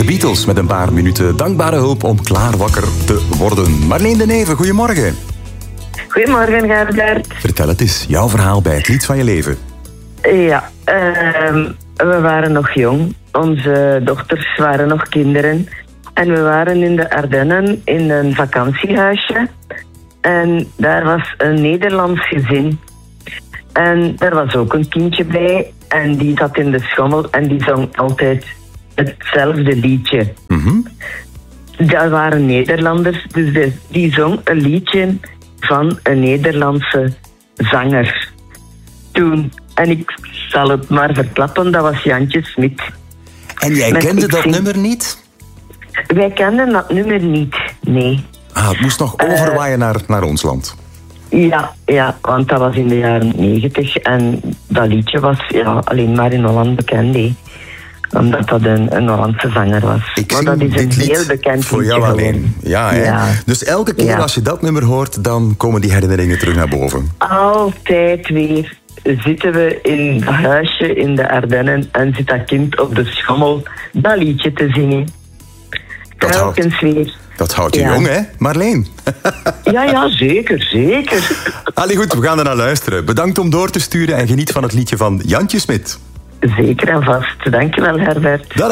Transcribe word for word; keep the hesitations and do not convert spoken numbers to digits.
Beatles met een paar minuten dankbare hulp om klaar wakker te worden. Marleen de Neve, goedemorgen. Goedemorgen, Herbert. Vertel het eens, jouw verhaal bij het lied van je leven. Ja, uh, we waren nog jong. Onze dochters waren nog kinderen. En we waren in de Ardennen in een vakantiehuisje. En daar was een Nederlands gezin. En er was ook een kindje bij. En die zat in de schommel en die zong altijd hetzelfde liedje. Mm-hmm. Dat waren Nederlanders, dus de, die zong een liedje van een Nederlandse zanger. Toen, en ik zal het maar verklappen, dat was Jantje Smit. En jij Met kende ik dat vind... nummer niet? Wij kenden dat nummer niet, nee. Ah, het moest nog overwaaien uh, naar, naar ons land. Ja, ja, want dat was in de jaren negentig en dat liedje was ja, alleen maar in Holland bekend, hè. Omdat dat een, een Hollandse zanger was. Ik maar dat is een heel bekend voor liedje jou alleen. Ja, hè? Ja. Dus elke keer Ja. als je dat nummer hoort, dan komen die herinneringen terug naar boven. Altijd weer zitten we in een huisje in de Ardennen en zit dat kind op de schommel dat liedje te zingen. Dat Telkens houdt, weer. dat houdt je Ja. jong, hè, Marleen? Ja, ja, zeker, zeker. Allee, goed, we gaan er naar luisteren. Bedankt om door te sturen en geniet van het liedje van Jantje Smit. Zeker en vast. Dankjewel, Herbert.